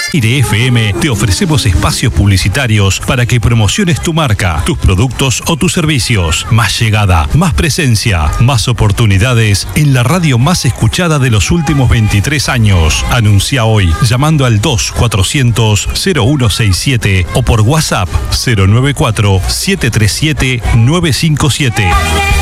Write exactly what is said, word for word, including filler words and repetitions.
Aire F M te ofrecemos espacios publicitarios para que promociones tu marca, tus productos o tus servicios. Más llegada, más presencia, más oportunidades en la radio más escuchada de los últimos veintitrés años. Anuncia hoy llamando al dos cuatrocientos cero uno sesenta y siete o por WhatsApp cero nueve cuatro siete tres siete nueve cinco siete.